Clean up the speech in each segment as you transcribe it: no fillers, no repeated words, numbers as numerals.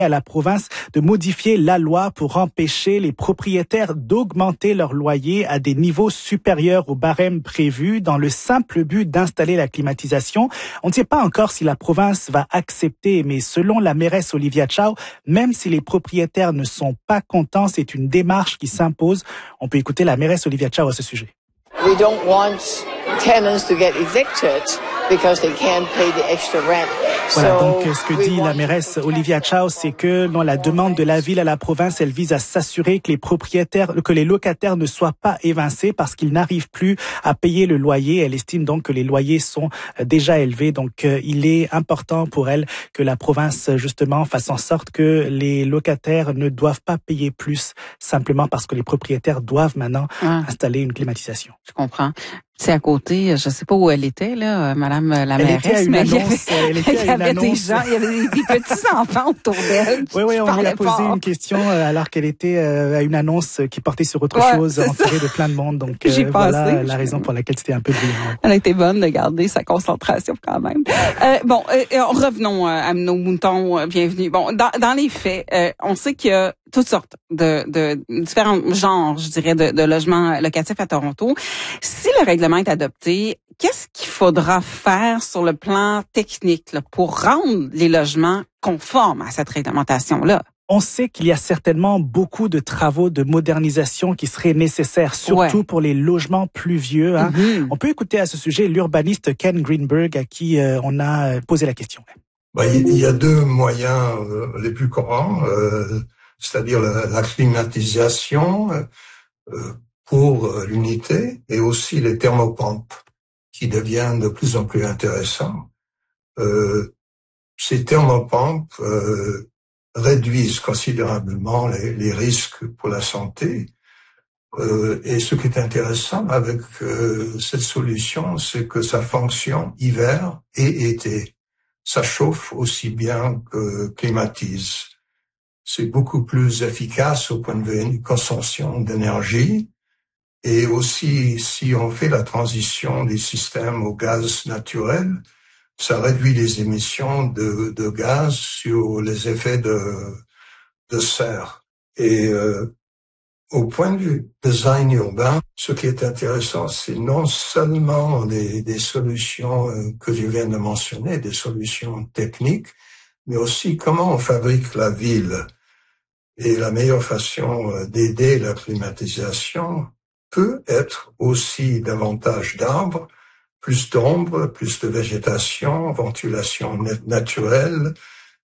à la province de modifier la loi pour empêcher les propriétaires d'augmenter leur loyer à des niveaux supérieurs au barème prévu dans le simple but d'installer la climatisation. On ne sait pas encore si la province va accepter, mais selon la mairesse Olivia Chow, même si les propriétaires ne sont pas contents, c'est une démarche qui s'impose. On peut écouter la mairesse Olivia Chow à ce sujet. We don't want tenants to get evicted because they can't pay the extra rent. Voilà, donc ce que dit la mairesse Olivia Chow, c'est que dans la demande de la ville à la province, elle vise à s'assurer que les locataires ne soient pas évincés parce qu'ils n'arrivent plus à payer le loyer. Elle estime donc que les loyers sont déjà élevés. Donc il est important pour elle que la province justement fasse en sorte que les locataires ne doivent pas payer plus simplement parce que les propriétaires doivent maintenant installer une climatisation. Je comprends. C'est à côté, je sais pas où elle était, là, Madame la mairesse, mais il y avait des gens, il y avait des petits enfants autour d'elle. Oui, on lui a posé une question alors qu'elle était à une annonce qui portait sur autre chose, entourée de plein de monde. Donc voilà la raison pour laquelle c'était un peu brillant. Elle a été bonne de garder sa concentration quand même. Revenons à nos moutons. Bienvenue. Bon, dans les faits, on sait qu'il y a toutes sortes de différents genres, je dirais, de logements locatifs à Toronto. Si le règlement est adopté, qu'est-ce qu'il faudra faire sur le plan technique là, pour rendre les logements conformes à cette réglementation-là? On sait qu'il y a certainement beaucoup de travaux de modernisation qui seraient nécessaires, surtout pour les logements plus vieux. Mm-hmm. On peut écouter à ce sujet l'urbaniste Ken Greenberg à qui on a posé la question. Il y a deux moyens les plus courants, c'est-à-dire la climatisation pour l'unité et aussi les thermopompes qui deviennent de plus en plus intéressants. Ces thermopompes réduisent considérablement les risques pour la santé. Et ce qui est intéressant avec cette solution, c'est que ça fonctionne hiver et été. Ça chauffe aussi bien que climatise. C'est beaucoup plus efficace au point de vue consommation d'énergie. Et aussi, si on fait la transition des systèmes au gaz naturel, ça réduit les émissions de gaz sur les effets de serre. Et au point de vue design urbain, ce qui est intéressant, c'est non seulement des solutions que je viens de mentionner, des solutions techniques, mais aussi comment on fabrique la ville. Et la meilleure façon d'aider la climatisation peut être aussi davantage d'arbres, plus d'ombre, plus de végétation, ventilation naturelle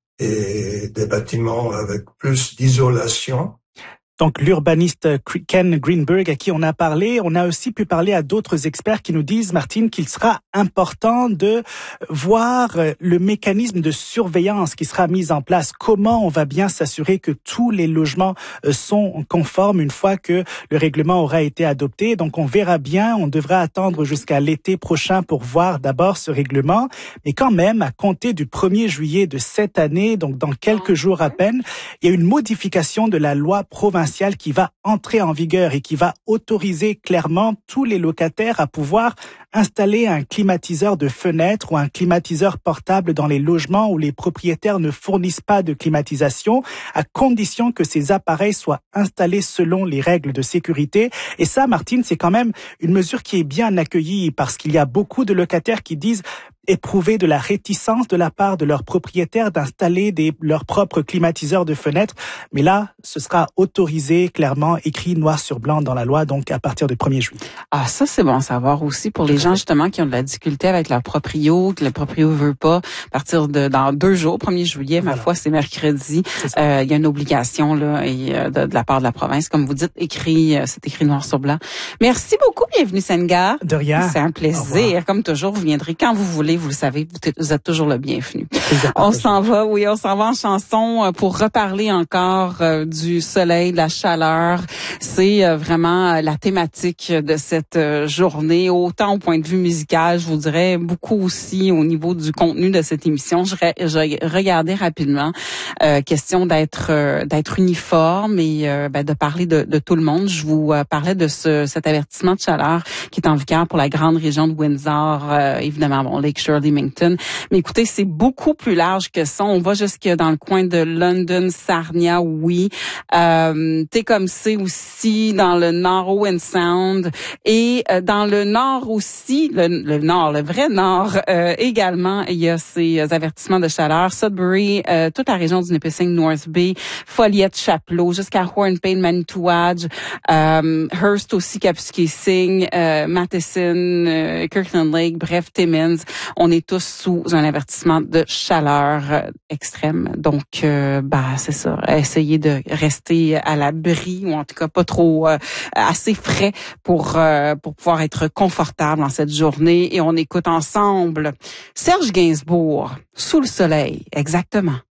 et des bâtiments avec plus d'isolation. Donc, l'urbaniste Ken Greenberg à qui on a parlé. On a aussi pu parler à d'autres experts qui nous disent, Martine, qu'il sera important de voir le mécanisme de surveillance qui sera mis en place. Comment on va bien s'assurer que tous les logements sont conformes une fois que le règlement aura été adopté. Donc, on verra bien. On devra attendre jusqu'à l'été prochain pour voir d'abord ce règlement. Mais quand même, à compter du 1er juillet de cette année, donc dans quelques jours à peine, il y a une modification de la loi provinciale qui va entrer en vigueur et qui va autoriser clairement tous les locataires à pouvoir installer un climatiseur de fenêtre ou un climatiseur portable dans les logements où les propriétaires ne fournissent pas de climatisation, à condition que ces appareils soient installés selon les règles de sécurité. Et ça, Martine, c'est quand même une mesure qui est bien accueillie parce qu'il y a beaucoup de locataires qui disent éprouver de la réticence de la part de leurs propriétaires d'installer leurs propres climatiseurs de fenêtres. Mais là, ce sera autorisé, clairement, écrit noir sur blanc dans la loi, donc à partir du 1er juillet. Ah, ça, c'est bon à savoir aussi pour les gens, justement, qui ont de la difficulté avec leur proprio, que le proprio veut pas. À partir dans 2 jours, 1er juillet, ma foi, c'est mercredi. Il y a une obligation, là, et de la part de la province. Comme vous dites, c'est écrit noir sur blanc. Merci beaucoup. Bienvenue, Senga. De rien. C'est un plaisir. Comme toujours, vous viendrez quand vous voulez. Vous le savez, vous êtes toujours le bienvenu. On s'en va en chanson pour reparler encore du soleil, de la chaleur. C'est vraiment la thématique de cette journée, autant au point de vue musical, je vous dirais beaucoup aussi au niveau du contenu de cette émission. Je regardais rapidement, question d'être uniforme et de parler de tout le monde. Je vous parlais de cet avertissement de chaleur qui est en vigueur pour la grande région de Windsor, évidemment, Lakeshore Shirley Mington. Mais écoutez, c'est beaucoup plus large que ça. On va jusque dans le coin de London, Sarnia, oui. Tecumseh aussi, dans le nord, Owen Sound. Et dans le nord aussi, le nord, le vrai nord, également, il y a ces avertissements de chaleur. Sudbury, toute la région du Nipissing, North Bay, Folliette, Chapleau, jusqu'à Hornpain, Manitouwadge, Hearst aussi, Kapuskasing, Matheson, Kirkland Lake, bref, Timmins. On est tous sous un avertissement de chaleur extrême. Donc, c'est ça. Essayez de rester à l'abri, ou en tout cas pas trop assez frais pour pouvoir être confortable en cette journée. Et on écoute ensemble Serge Gainsbourg, Sous le soleil, exactement.